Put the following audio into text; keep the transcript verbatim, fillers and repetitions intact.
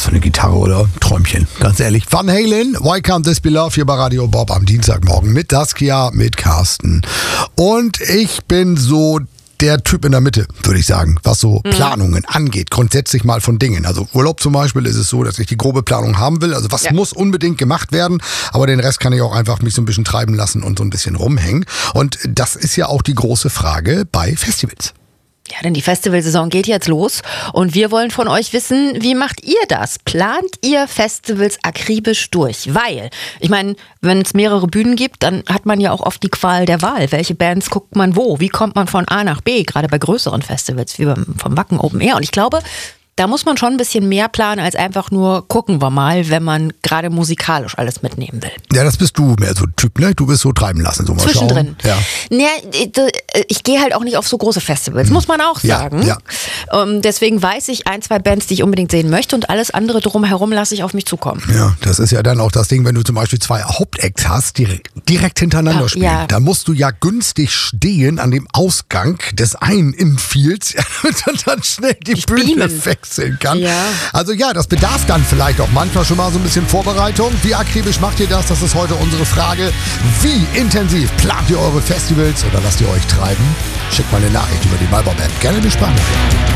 für eine Gitarre, oder? Träumchen, ganz ehrlich. Van Halen, Why Can't This Be Love hier bei Radio Bob am Dienstagmorgen mit Saskia, mit Carsten. Und ich bin so der Typ in der Mitte, würde ich sagen, was so mhm. Planungen angeht, grundsätzlich mal von Dingen. Also Urlaub zum Beispiel ist es so, dass ich die grobe Planung haben will. Also was ja. muss unbedingt gemacht werden, aber den Rest kann ich auch einfach mich so ein bisschen treiben lassen und so ein bisschen rumhängen. Und das ist ja auch die große Frage bei Festivals. Ja, denn die Festivalsaison geht jetzt los und wir wollen von euch wissen, wie macht ihr das? Plant ihr Festivals akribisch durch? Weil, ich meine, wenn es mehrere Bühnen gibt, dann hat man ja auch oft die Qual der Wahl. Welche Bands guckt man wo? Wie kommt man von A nach B? Gerade bei größeren Festivals wie beim, vom Wacken Open Air. Und ich glaube, da muss man schon ein bisschen mehr planen, als einfach nur gucken wir mal, wenn man gerade musikalisch alles mitnehmen will. Ja, das bist du mehr so Typ, ne? Du bist so treiben lassen, so mal Zwischendrin. Schauen. Ja. Ja, ich, ich gehe halt auch nicht auf so große Festivals, muss man auch sagen. Ja, ja. Um, deswegen weiß ich ein, zwei Bands, die ich unbedingt sehen möchte und alles andere drumherum lasse ich auf mich zukommen. Ja, das ist ja dann auch das Ding, wenn du zum Beispiel zwei Hauptacts hast, die direkt hintereinander ja, spielen. Ja. Da musst du ja günstig stehen an dem Ausgang des einen Infields, damit du dann schnell die ich Bühne beamen. wechseln kann. Ja. Also ja, das bedarf dann vielleicht auch manchmal schon mal so ein bisschen Vorbereitung. Wie akribisch macht ihr das? Das ist heute unsere Frage. Wie intensiv plant ihr eure Festivals oder lasst ihr euch treiben? Schickt mal eine Nachricht über die Malbob-App. Gerne die Sprache.